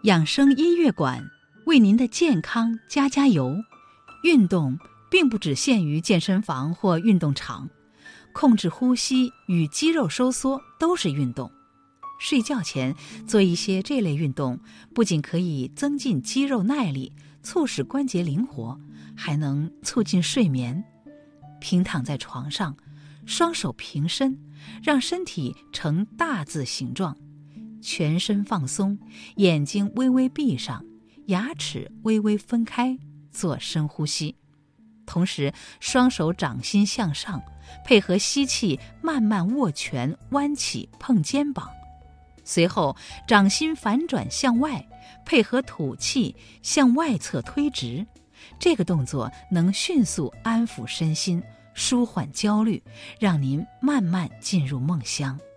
养生音乐馆为您的健康加油。运动并不只限于健身房或运动场，控制呼吸与肌肉收缩都是运动。睡觉前做一些这类运动，不仅可以增进肌肉耐力，促使关节灵活，还能促进睡眠。平躺在床上，双手平伸，让身体呈大字形状，全身放松，眼睛微微闭上，牙齿微微分开，做深呼吸。同时双手掌心向上，配合吸气慢慢握拳，弯起碰肩膀。随后掌心反转向外，配合吐气向外侧推直。这个动作能迅速安抚身心，舒缓焦虑，让您慢慢进入梦乡。